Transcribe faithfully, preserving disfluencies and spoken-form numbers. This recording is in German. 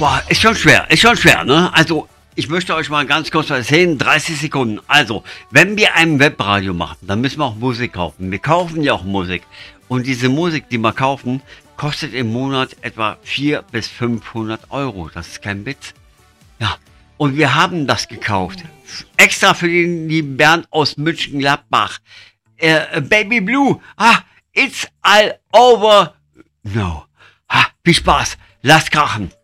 Boah, ist schon schwer, ist schon schwer, ne? Also, ich möchte euch mal ganz kurz was erzählen, dreißig Sekunden. Also, wenn wir ein Webradio machen, dann müssen wir auch Musik kaufen. Wir kaufen ja auch Musik. Und diese Musik, die wir kaufen, kostet im Monat etwa vierhundert bis fünfhundert Euro. Das ist kein Witz. Ja, und wir haben das gekauft. Extra für den lieben Bernd aus München-Gladbach. Äh, Baby Blue, ah, it's all over. No. Ha, viel Spaß. Lasst krachen.